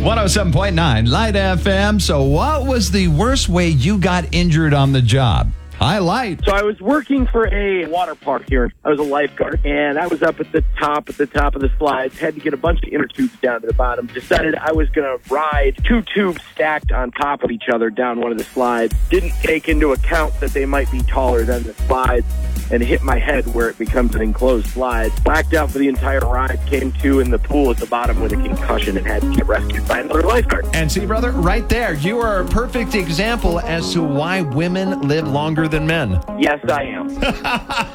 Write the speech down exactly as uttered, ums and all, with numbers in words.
one oh seven point nine Light F M. So what was the worst way you got injured on the job? Highlight. So I was working for a water park here. I was a lifeguard, and I was up at the top, at the top of the slides, had to get a bunch of inner tubes down to the bottom. Decided I was going to ride two tubes stacked on top of each other down one of the slides. Didn't take into account that they might be taller than the slides, and hit my head where it becomes an enclosed slide. Blacked out for the entire ride, came to in the pool at the bottom with a concussion and had to get rescued by another lifeguard. And see, brother, right there, you are a perfect example as to why women live longer than men. Yes, I am.